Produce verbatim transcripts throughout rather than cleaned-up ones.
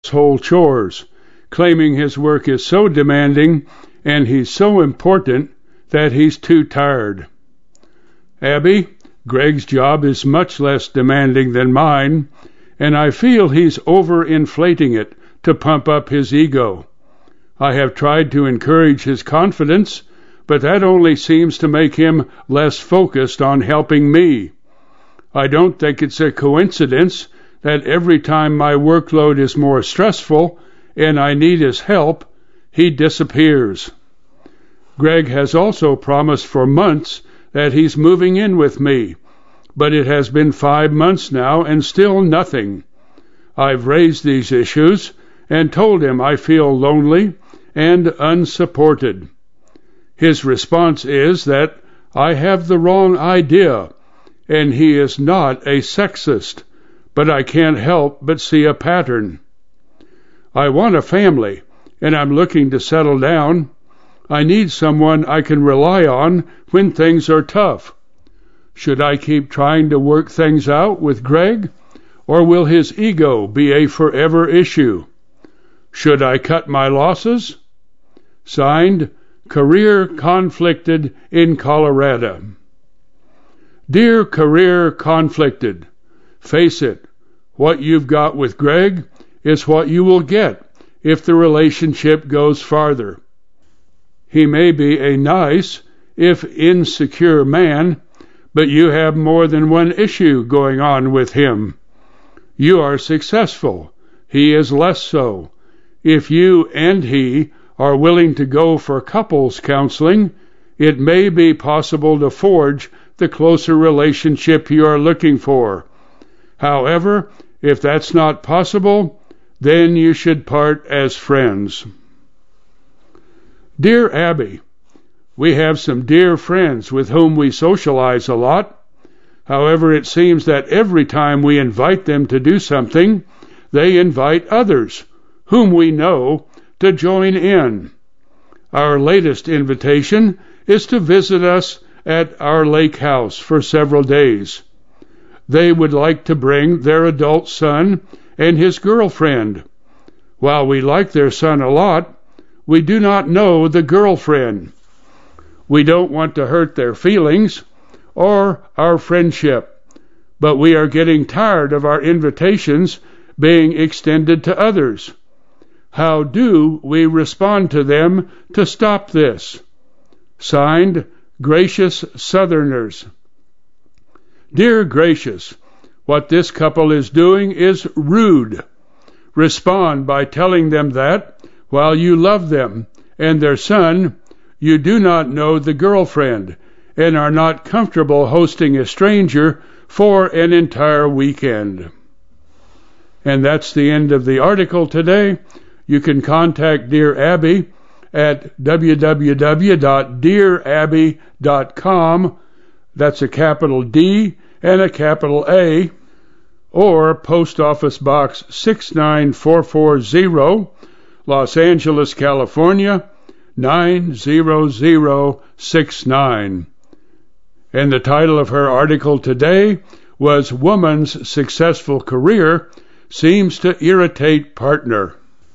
household chores, claiming his work is so demanding and he's so important that he's too tired. Abby, Greg's job is much less demanding than mine, and I feel he's overinflating it to pump up his ego. I have tried to encourage his confidence, but that only seems to make him less focused on helping me. I don't think it's a coincidence that every time my workload is more stressful and I need his help, he disappears. Greg has also promised for months that he's moving in with me, but it has been five months now and still nothing. I've raised these issues and told him I feel lonely and unsupported. His response is that I have the wrong idea and he is not a sexist, but I can't help but see a pattern. I want a family, and I'm looking to settle down. I need someone I can rely on when things are tough. Should I keep trying to work things out with Greg, or will his ego be a forever issue? Should I cut my losses? Signed, Career Conflicted in Colorado. Dear Career Conflicted, face it, what you've got with Greg is what you will get if the relationship goes farther. He may be a nice, if insecure man, but you have more than one issue going on with him. You are successful. He is less so. If you and he are willing to go for couples counseling, it may be possible to forge the closer relationship you are looking for. However, if that's not possible, then you should part as friends. Dear Abby, we have some dear friends with whom we socialize a lot. However, it seems that every time we invite them to do something, they invite others, whom we know, to join in. Our latest invitation is to visit us at our lake house for several days. They would like to bring their adult son and his girlfriend. While we like their son a lot, we do not know the girlfriend. We don't want to hurt their feelings or our friendship, but we are getting tired of our invitations being extended to others. How do we respond to them to stop this? Signed, Gracious Southerners. Dear Gracious, what this couple is doing is rude. Respond by telling them that, while you love them and their son, you do not know the girlfriend and are not comfortable hosting a stranger for an entire weekend. And that's the end of the article today. You can contact Dear Abby at w w w dot dear abby dot com. That's a capital D and a capital A, or Post Office Box six nine four four zero, Los Angeles, California, nine zero zero six nine. And the title of her article today was Woman's Successful Career Seems to Irritate Partner.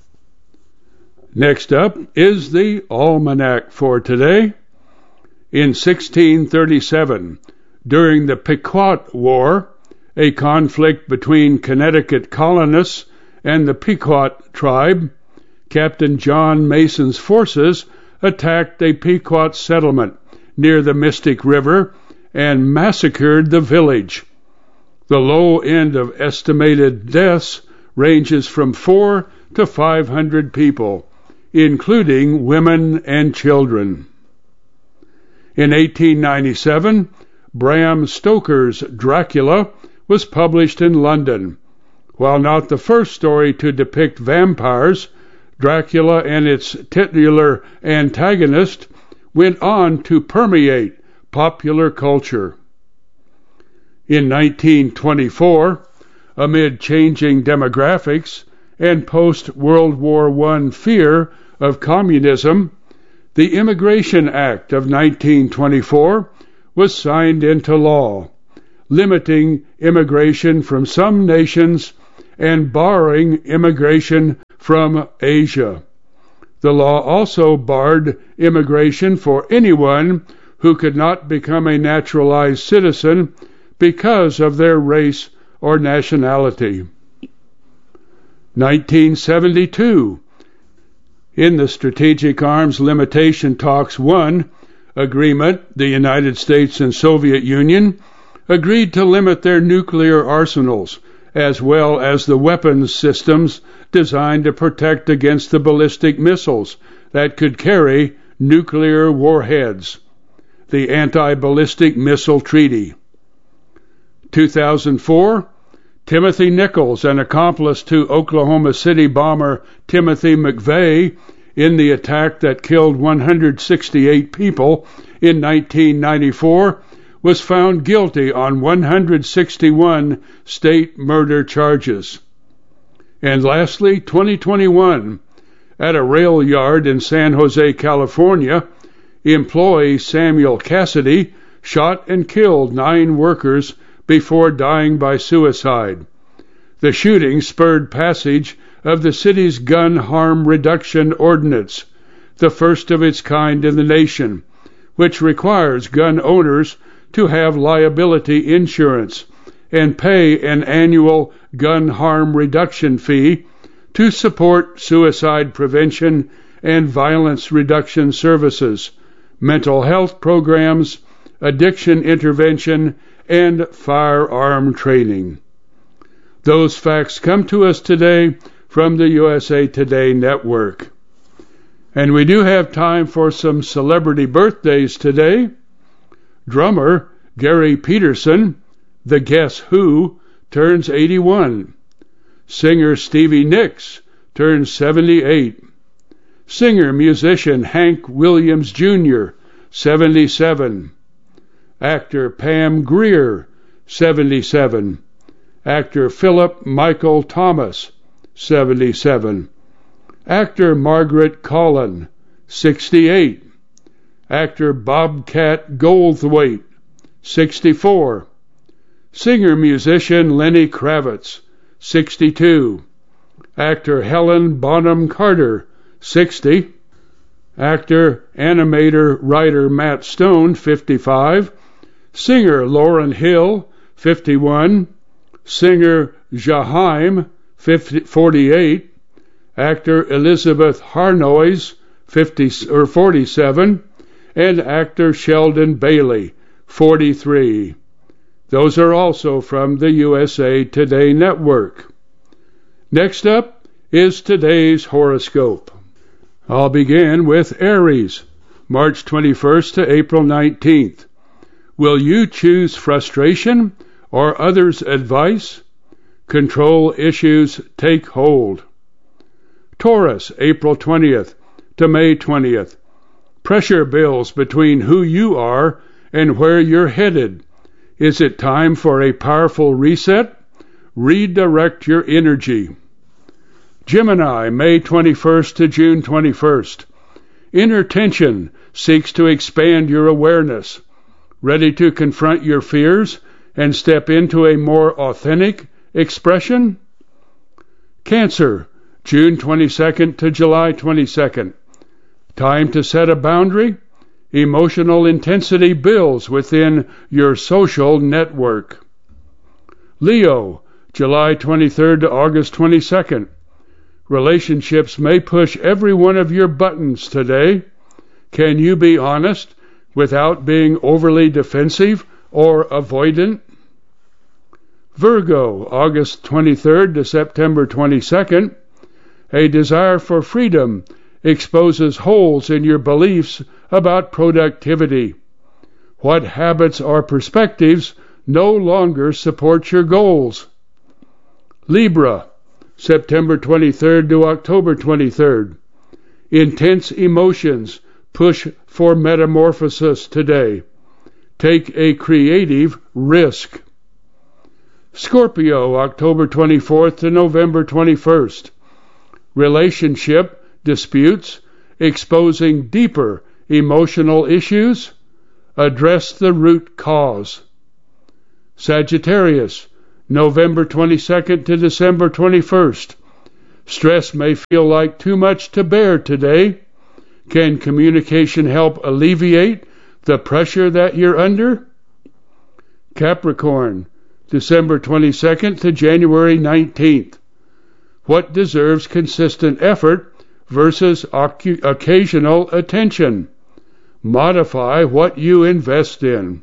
Next up is the almanac for today. In sixteen thirty-seven, during the Pequot War, a conflict between Connecticut colonists and the Pequot tribe, Captain John Mason's forces attacked a Pequot settlement near the Mystic River and massacred the village. The low end of estimated deaths ranges from four to five hundred people, including women and children. In eighteen ninety-seven, Bram Stoker's Dracula was published in London. While not the first story to depict vampires, Dracula and its titular antagonist went on to permeate popular culture. In nineteen twenty-four, amid changing demographics and post-World War One fear of communism, the Immigration Act of nineteen twenty-four was signed into law, limiting immigration from some nations and barring immigration from Asia. The law also barred immigration for anyone who could not become a naturalized citizen because of their race or nationality. nineteen seventy-two. In the Strategic Arms Limitation Talks one agreement, the United States and Soviet Union agreed to limit their nuclear arsenals, as well as the weapons systems designed to protect against the ballistic missiles that could carry nuclear warheads, the Anti-Ballistic Missile Treaty. two thousand four, Timothy Nichols, an accomplice to Oklahoma City bomber Timothy McVeigh in the attack that killed one hundred sixty-eight people in nineteen ninety-four, was found guilty on one hundred sixty-one state murder charges. And lastly, twenty twenty-one, at a rail yard in San Jose, California, employee Samuel Cassidy shot and killed nine workers before dying by suicide. The shooting spurred passage of the city's Gun Harm Reduction Ordinance, the first of its kind in the nation, which requires gun owners to have liability insurance and pay an annual gun harm reduction fee to support suicide prevention and violence reduction services, mental health programs, addiction intervention, and firearm training. Those facts come to us today from the U S A Today Network. And we do have time for some celebrity birthdays today. Drummer Gary Peterson, the Guess Who, turns eighty-one. Singer Stevie Nicks turns seventy-eight. Singer-musician Hank Williams Junior, seventy-seven. Actor Pam Grier, seventy-seven. Actor Philip Michael Thomas, seventy-seven. Actor Margaret Collin, sixty-eight. Actor Bobcat Goldthwait, sixty-four. Singer-musician Lenny Kravitz, sixty-two. Actor Helen Bonham Carter, sixty. Actor, animator, writer Matt Stone, fifty-five. Singer Lauryn Hill, fifty-one. Singer Jaheim, forty-eight. Actor Elizabeth Harnois, fifty or forty-seven, and actor Sheldon Bailey, forty-three. Those are also from the U S A Today Network. Next up is today's horoscope. I'll begin with Aries, March twenty-first to April nineteenth. Will you choose frustration or others' advice? Control issues take hold. Taurus, April twentieth to May twentieth. Pressure builds between who you are and where you're headed. Is it time for a powerful reset? Redirect your energy. Gemini, May twenty-first to June twenty-first. Inner tension seeks to expand your awareness. Ready to confront your fears and step into a more authentic expression? Cancer, June twenty-second to July twenty-second. Time to set a boundary? Emotional intensity builds within your social network. Leo, July twenty-third to August twenty-second. Relationships may push every one of your buttons today. Can you be honest without being overly defensive or avoidant? Virgo, August twenty-third to September twenty-second. A desire for freedom exposes holes in your beliefs about productivity. What habits or perspectives no longer support your goals? Libra, September twenty-third to October twenty-third. Intense emotions push for metamorphosis today. Take a creative risk. Scorpio, October twenty-fourth to November twenty-first. Relationship disputes exposing deeper emotional issues. Address the root cause. Sagittarius, November twenty-second to December twenty-first. Stress may feel like too much to bear today. Can communication help alleviate the pressure that you're under? Capricorn, December twenty-second to January nineteenth. What deserves consistent effort versus ocu- occasional attention? Modify what you invest in.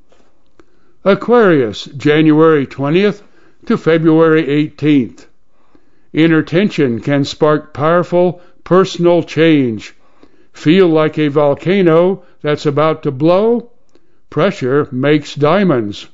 Aquarius, January twentieth to February eighteenth. Inner tension can spark powerful personal change. Feel like a volcano that's about to blow? Pressure makes diamonds.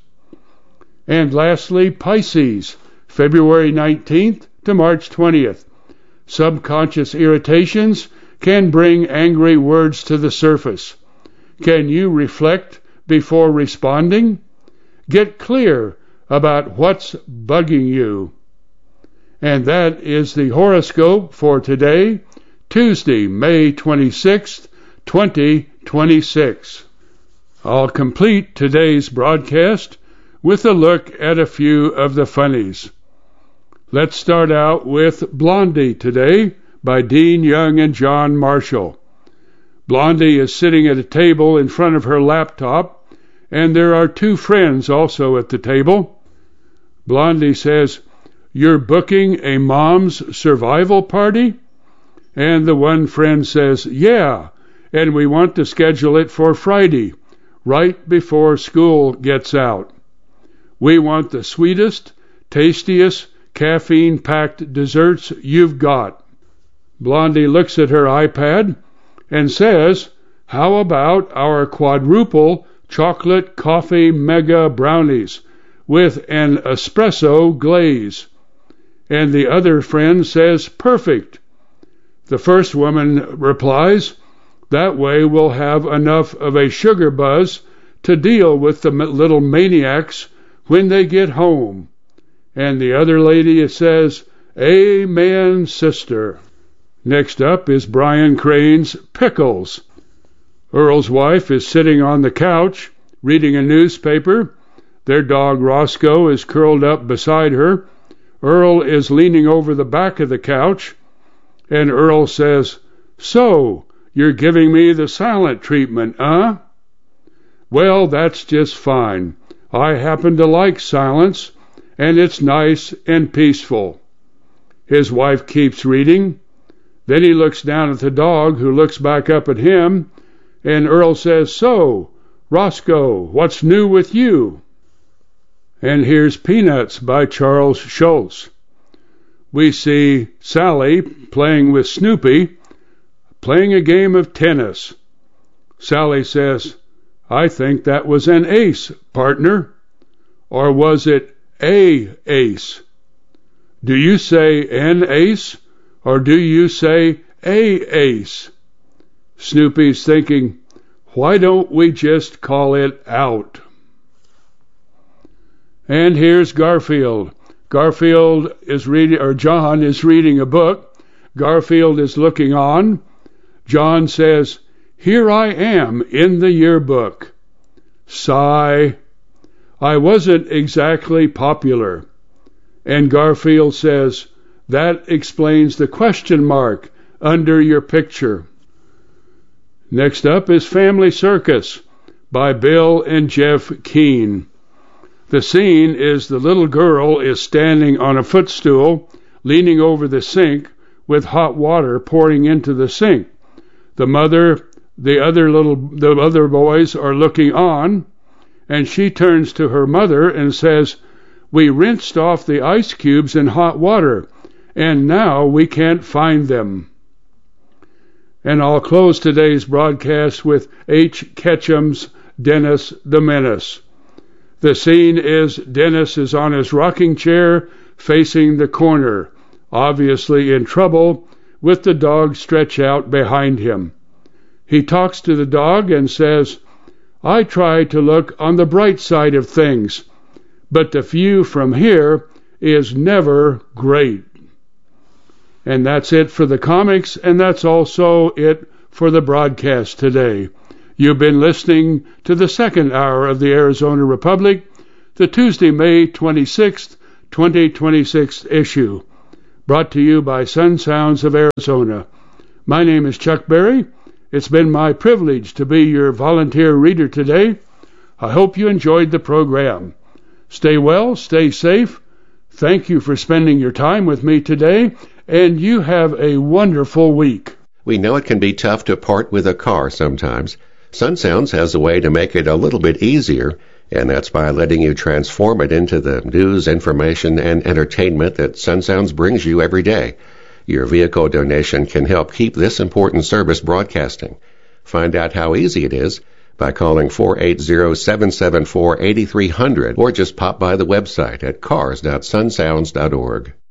And lastly, Pisces, February nineteenth to March twentieth. Subconscious irritations can bring angry words to the surface. Can you reflect before responding? Get clear about what's bugging you. And that is the horoscope for today, Tuesday, May twenty-sixth, twenty twenty-six. I'll complete today's broadcast with a look at a few of the funnies. Let's start out with Blondie today by Dean Young and John Marshall. Blondie is sitting at a table in front of her laptop, and there are two friends also at the table. Blondie says, "You're booking a mom's survival party?" And the one friend says, "Yeah, and we want to schedule it for Friday, right before school gets out. We want the sweetest, tastiest, caffeine-packed desserts you've got." Blondie looks at her iPad and says, "How about our quadruple chocolate coffee mega brownies with an espresso glaze?" And the other friend says, "Perfect." The first woman replies, "That way we'll have enough of a sugar buzz to deal with the little maniacs when they get home." And the other lady says, "Amen, sister." Next up is Brian Crane's Pickles. Earl's wife is sitting on the couch reading a newspaper. Their dog Roscoe is curled up beside her. Earl is leaning over the back of the couch, and Earl says, "So, you're giving me the silent treatment, huh?" "Well, that's just fine. I happen to like silence, and it's nice and peaceful." His wife keeps reading. Then he looks down at the dog, who looks back up at him, and Earl says, "So, Roscoe, what's new with you?" And here's Peanuts by Charles Schulz. We see Sally playing with Snoopy, playing a game of tennis. Sally says, "I think that was an ace, partner." Or was it a ace? Do you say an ace, or do you say a ace? Snoopy's thinking, why don't we just call it out? And here's Garfield. Garfield is reading, or John is reading a book. Garfield is looking on. John says, "Here I am in the yearbook." Sigh. "I wasn't exactly popular." And Garfield says, "That explains the question mark under your picture." Next up is Family Circus by Bill and Jeff Keane. The scene is the little girl is standing on a footstool, leaning over the sink with hot water pouring into the sink. The mother, the other little, the other boys are looking on, and she turns to her mother and says, "We rinsed off the ice cubes in hot water, and now we can't find them." And I'll close today's broadcast with H. Ketchum's Dennis the Menace. The scene is Dennis is on his rocking chair facing the corner, obviously in trouble, with the dog stretched out behind him. He talks to the dog and says, "I try to look on the bright side of things, but the view from here is never great." And that's it for the comics, and that's also it for the broadcast today. You've been listening to the second hour of the Arizona Republic, the Tuesday, May twenty-sixth, twenty twenty-six issue, brought to you by Sun Sounds of Arizona. My name is Chuck Berry. It's been my privilege to be your volunteer reader today. I hope you enjoyed the program. Stay well, stay safe. Thank you for spending your time with me today, and you have a wonderful week. We know it can be tough to part with a car sometimes. Sun Sounds has a way to make it a little bit easier, and that's by letting you transform it into the news, information, and entertainment that Sun Sounds brings you every day. Your vehicle donation can help keep this important service broadcasting. Find out how easy it is by calling four eight zero, seven seven four, eight three zero zero or just pop by the website at cars dot sun sounds dot org.